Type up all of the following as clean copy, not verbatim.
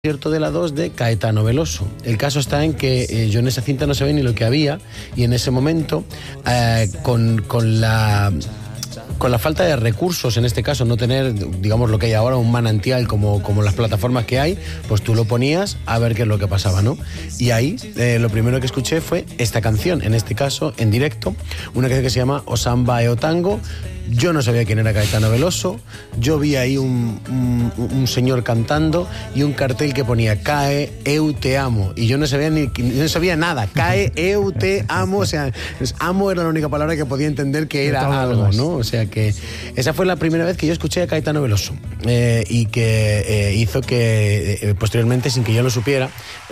Concierto de la 2 de Caetano Veloso. El caso está en que yo en esa cinta no sabía ni lo que había, y en ese momento con la falta de recursos, en este caso no tener, digamos, lo que hay ahora, un manantial como las plataformas que hay, pues tú lo ponías a ver qué es lo que pasaba, ¿no? Y ahí lo primero que escuché fue esta canción, en este caso en directo, una canción que se llama O Samba e o Tango. Yo no sabía quién era Caetano Veloso. Yo vi ahí un señor cantando y un cartel que ponía Cae, eu te amo. Y yo no sabía nada. Cae, eu te amo. O sea, amo era la única palabra que podía entender que era algo, ¿no? O sea que esa fue la primera vez que yo escuché a Caetano Veloso. Y que hizo que posteriormente, sin que yo lo supiera,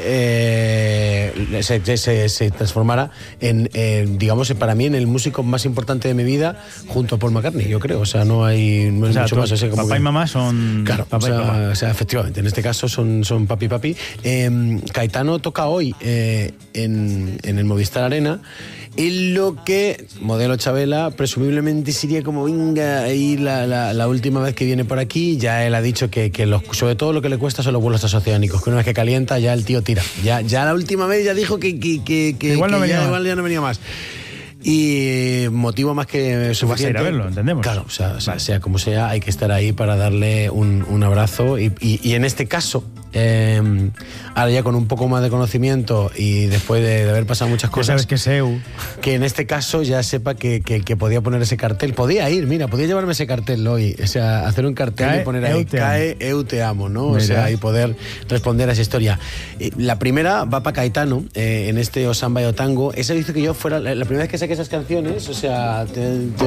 se transformara en, digamos, para mí, en el músico más importante de mi vida, junto a Paul McCartney, yo creo. O sea, no hay mucho más. Ese como papá y mamá son... Claro, papá y mamá. O sea, efectivamente, en este caso son papi. Caetano toca hoy en el Movistar Arena, en lo que Modelo Chabela presumiblemente sería como, venga, ahí la última vez que viene por aquí. Ya él ha dicho que sobre todo lo que le cuesta son los vuelos transoceánicos, que una vez que calienta ya el tío tira. Ya la última vez ya dijo que igual ya no venía más. Y motivo más que suficiente. Vas a ir a verlo, entendemos. Claro, o sea, sea como sea, hay que estar ahí para darle un abrazo. Y en este caso, ahora ya con un poco más de conocimiento y después de haber pasado muchas cosas, ya sabes que es EU. Que en este caso ya sepa que podía poner ese cartel. Podía llevarme ese cartel hoy. O sea, hacer un cartel Cae, y poner ahí Cae, eu te amo, ¿no? O sea, y poder responder a esa historia. La primera va para Caetano, en este O Samba e o Tango. Esa hizo que yo fuera la primera vez que saqué esas canciones, o sea,